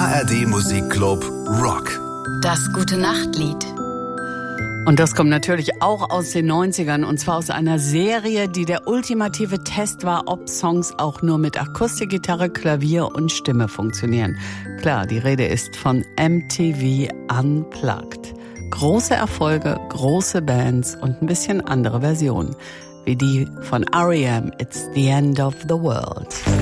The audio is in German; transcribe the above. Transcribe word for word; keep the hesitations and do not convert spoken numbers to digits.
A R D Musikclub Rock. Das Gute-Nacht-Lied. Und das kommt natürlich auch aus den neunzigern, und zwar aus einer Serie, die der ultimative Test war, ob Songs auch nur mit Akustikgitarre, Klavier und Stimme funktionieren. Klar, die Rede ist von M T V Unplugged. Große Erfolge, große Bands und ein bisschen andere Versionen, wie die von R E M, It's the End of the World.